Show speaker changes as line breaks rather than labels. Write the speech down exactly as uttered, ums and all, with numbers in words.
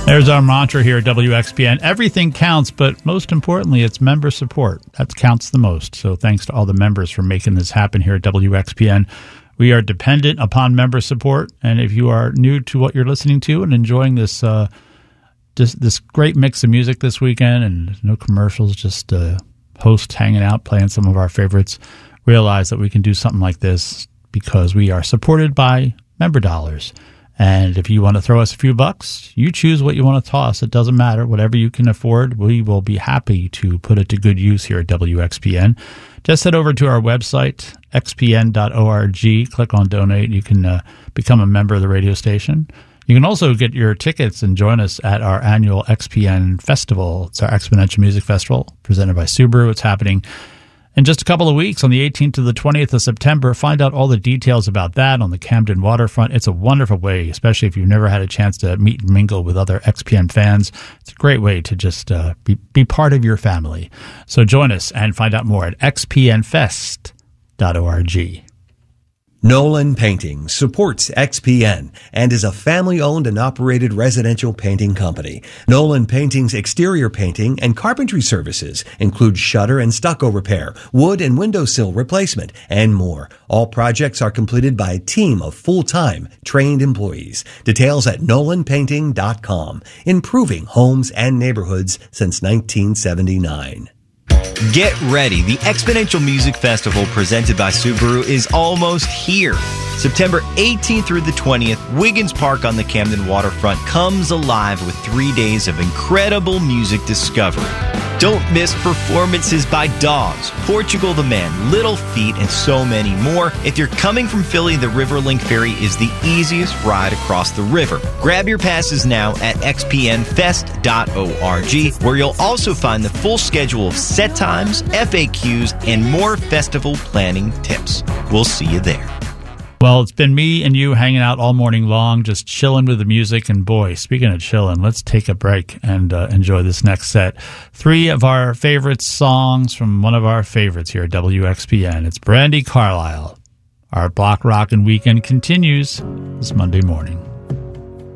There's our mantra here at W X P N. Everything counts, but most importantly, it's member support. That counts the most. So thanks to all the members for making this happen here at W X P N. We are dependent upon member support. And if you are new to what you're listening to and enjoying this uh, this, this great mix of music this weekend and no commercials, just uh, hosts hanging out, playing some of our favorites, realize that we can do something like this because we are supported by member dollars. And if you want to throw us a few bucks, you choose what you want to toss. It doesn't matter. Whatever you can afford, we will be happy to put it to good use here at W X P N. Just head over to our website, x p n dot org. Click on donate. You can uh, become a member of the radio station. You can also get your tickets and join us at our annual X P N Festival. It's our Exponential Music Festival presented by Subaru. It's happening in just a couple of weeks on the eighteenth to the twentieth of September. Find out all the details about that on the Camden waterfront. It's a wonderful way, especially if you've never had a chance to meet and mingle with other X P N fans. It's a great way to just uh, be, be part of your family. So join us and find out more at x p n fest dot org.
Nolan Painting supports X P N and is a family-owned and operated residential painting company. Nolan Painting's exterior painting and carpentry services include shutter and stucco repair, wood and windowsill replacement, and more. All projects are completed by a team of full-time, trained employees. Details at nolan painting dot com. Improving homes and neighborhoods since nineteen seventy-nine.
Get ready. The Exponential Music Festival presented by Subaru is almost here. September eighteenth through the twentieth, Wiggins Park on the Camden waterfront comes alive with three days of incredible music discovery. Don't miss performances by Dogs, Portugal the Man, Little Feat, and so many more. If you're coming from Philly, the Riverlink Ferry is the easiest ride across the river. Grab your passes now at x p n fest dot org, where you'll also find the full schedule of set times, F A Qs, and more festival planning tips. We'll see you there.
Well, it's been me and you hanging out all morning long, just chilling with the music. And boy, speaking of chilling, let's take a break and uh, enjoy this next set. Three of our favorite songs from one of our favorites here at W X P N. It's Brandi Carlile. Our block rockin' weekend continues this Monday morning.